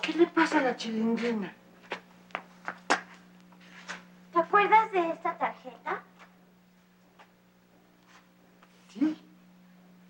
¿Qué le pasa a la Chilindrina? ¿Te acuerdas de esta tarjeta? Sí.